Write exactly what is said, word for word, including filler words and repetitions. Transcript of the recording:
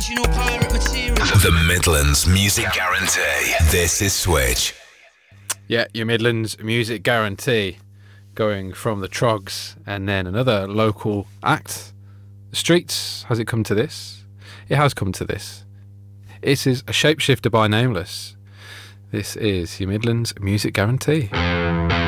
original pirate material. The Midlands Music Guarantee. This is Switch. Yeah, your Midlands Music Guarantee. Going from the Trogs and then another local act. The Streets. Has it come to this? It has come to this. It is a shapeshifter by Nameless. This is your Midlands Music Guarantee.